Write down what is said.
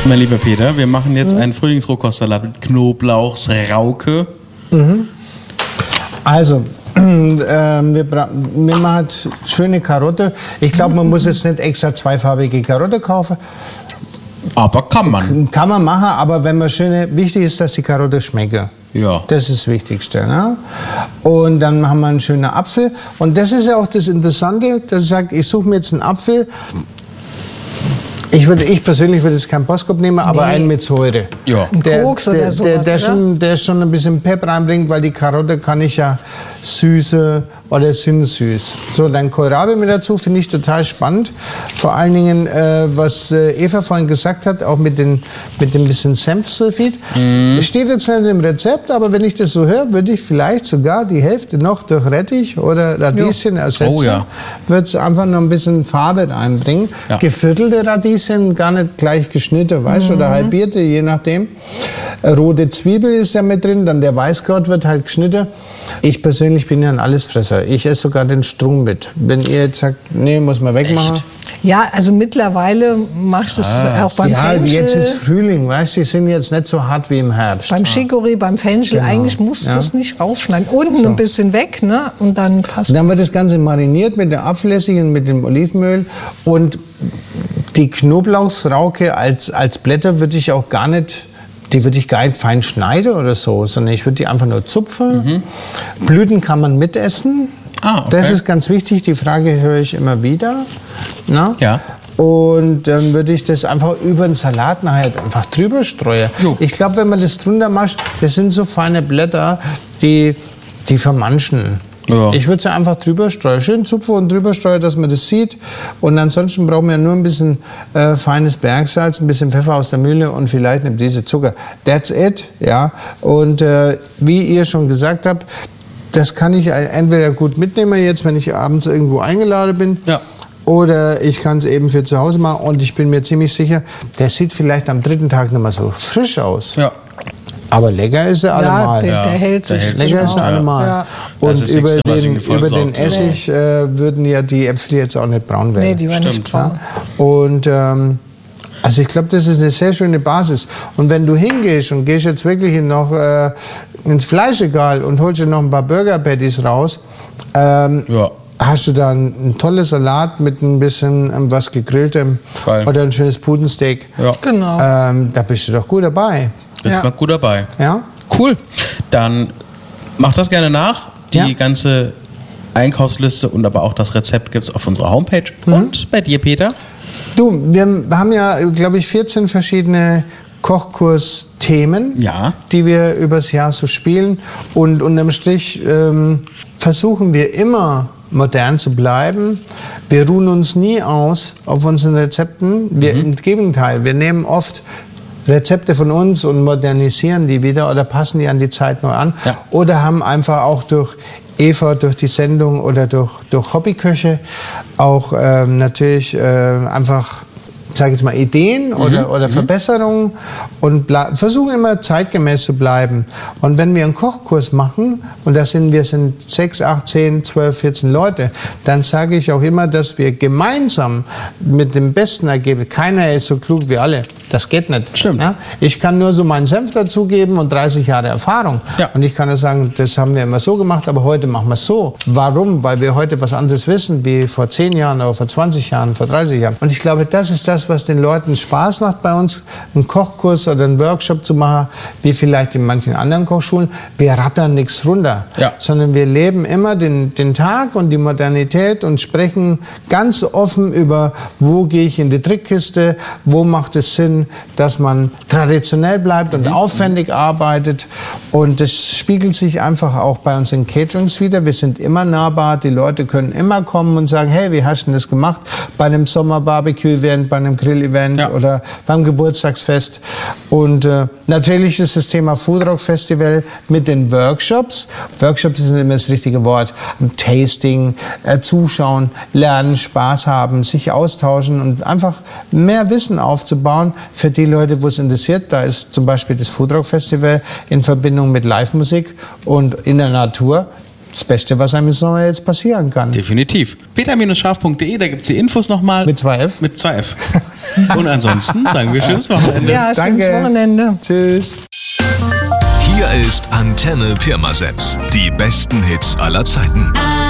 Mein lieber Peter, wir machen jetzt einen Frühlingsrohkostsalat mit Knoblauchsrauke. Also, wir machen schöne Karotte. Ich glaube, man muss jetzt nicht extra zweifarbige Karotte kaufen. Aber kann man. Kann man machen, aber wenn man wichtig ist, dass die Karotte schmeckt. Ja. Das ist das Wichtigste. Ne? Und dann machen wir einen schönen Apfel. Und das ist ja auch das Interessante, dass ich sage, ich suche mir jetzt einen Apfel. Ich persönlich würde jetzt keinen Boskop nehmen, aber einen mit Säure. Ja. Koks oder sowas, der schon ein bisschen Pep reinbringt, weil die Karotte kann ich ja süße oder sind süß. So, dann Kohlrabi mit dazu, finde ich total spannend. Vor allen Dingen, was Eva vorhin gesagt hat, auch mit dem bisschen Senfsulfid. Das steht jetzt nicht im Rezept, aber wenn ich das so höre, würde ich vielleicht sogar die Hälfte noch durch Rettich oder Radieschen ersetzen. Oh ja. Würde es einfach noch ein bisschen Farbe reinbringen. Ja. Geviertelte Radieschen, gar nicht gleich geschnitten, weißt du, oder halbierte, je nachdem. Rote Zwiebel ist ja mit drin, dann der Weißkraut wird halt geschnitten. Ich persönlich bin ja ein Allesfresser. Ich esse sogar den Strunk mit. Wenn ihr jetzt sagt, nee, muss man wegmachen. Echt? Ja, also mittlerweile machst du es auch beim Fenchel. Ja, jetzt ist Frühling, weißt du, die sind jetzt nicht so hart wie im Herbst. Beim Chicorée, beim Fenchel, Genau. eigentlich musst du es nicht rausschneiden. Unten ein bisschen weg, ne? Und dann passt Und dann wird das Ganze mariniert mit der Apfelessig und mit dem Olivenöl. Und die Knoblauchsrauke als Blätter würde ich auch gar nicht... Die würde ich gar nicht fein schneiden oder so, sondern ich würde die einfach nur zupfen. Blüten kann man mitessen. Ah, okay. Das ist ganz wichtig, die Frage höre ich immer wieder. Na? Ja. Und dann würde ich das einfach über den Salat nachher einfach drüber streuen. Jo. Ich glaube, wenn man das drunter macht, das sind so feine Blätter, die vermanschen. Ja. Ich würde sie einfach drüber streuen, schön zupfen und drüber streuen, dass man das sieht. Und ansonsten brauchen wir nur ein bisschen feines Bergsalz, ein bisschen Pfeffer aus der Mühle und vielleicht eine Prise Zucker. That's it, ja. Und wie ihr schon gesagt habt, das kann ich entweder gut mitnehmen jetzt, wenn ich abends irgendwo eingeladen bin. Ja. Oder ich kann es eben für zu Hause machen und ich bin mir ziemlich sicher, der sieht vielleicht am dritten Tag nicht mehr so frisch aus. Ja. Aber lecker ist er allemal. der hält sich. Lecker ist er allemal. Ja. Und Das ist über extrem, was den Gefolg sorgt. Essig würden ja die Äpfel jetzt auch nicht braun werden. Nee, die waren nicht braun. Und also ich glaube, das ist eine sehr schöne Basis. Und wenn du hingehst und gehst jetzt wirklich noch ins Fleischregal und holst dir noch ein paar Burger Patties raus, hast du dann ein tolles Salat mit ein bisschen was Gegrilltem. Geil. Oder ein schönes Putensteak. Ja. Genau. Da bist du doch gut dabei. Bist mal gut dabei. Ja? Cool. Dann mach das gerne nach. Die Ja. ganze Einkaufsliste und aber auch das Rezept gibt es auf unserer Homepage. Und bei dir, Peter? Du, wir haben ja, glaube ich, 14 verschiedene Kochkursthemen, Ja. die wir übers Jahr so spielen. Und unterm Strich versuchen wir immer modern zu bleiben. Wir ruhen uns nie aus auf unseren Rezepten. Im Gegenteil, wir nehmen oft Rezepte von uns und modernisieren die wieder oder passen die an die Zeit neu an. Ja. Oder haben einfach auch durch Eva, durch die Sendung oder durch Hobbyköche auch natürlich einfach, sage ich jetzt mal, Ideen oder Verbesserungen und versuchen immer zeitgemäß zu bleiben. Und wenn wir einen Kochkurs machen, und wir sind 6, 8, 10, 12, 14 Leute, dann sage ich auch immer, dass wir gemeinsam mit dem besten Ergebnis, keiner ist so klug wie alle, das geht nicht. Stimmt. Ja? Ich kann nur so meinen Senf dazugeben und 30 Jahre Erfahrung. Ja. Und ich kann nur sagen, das haben wir immer so gemacht, aber heute machen wir es so. Warum? Weil wir heute was anderes wissen, wie vor 10 Jahren oder vor 20 Jahren, vor 30 Jahren. Und ich glaube, das ist das, was den Leuten Spaß macht bei uns, einen Kochkurs oder einen Workshop zu machen, wie vielleicht in manchen anderen Kochschulen. Wir rattern nichts runter, sondern wir leben immer den Tag und die Modernität und sprechen ganz offen über, wo gehe ich in die Trickkiste, wo macht es Sinn, dass man traditionell bleibt und aufwendig arbeitet. Und das spiegelt sich einfach auch bei uns in Caterings wieder. Wir sind immer nahbar, die Leute können immer kommen und sagen, hey, wie hast du das gemacht? Bei einem Sommerbarbecue-Event, bei einem Grill-Event oder beim Geburtstagsfest. Und natürlich ist das Thema Foodrock Festival mit den Workshops. Workshops sind immer das richtige Wort. Tasting, zuschauen, lernen, Spaß haben, sich austauschen und einfach mehr Wissen aufzubauen für die Leute, wo es interessiert. Da ist zum Beispiel das Foodrock Festival in Verbindung mit Live-Musik und in der Natur das Beste, was einem im Sommer jetzt passieren kann. Definitiv. peter-scharf.de, da gibt es die Infos nochmal. Mit 2F? Mit 2F. Und ansonsten sagen wir schönes Wochenende. Ja, schönes Danke. Wochenende. Tschüss. Hier ist Antenne Pirmasens. Die besten Hits aller Zeiten.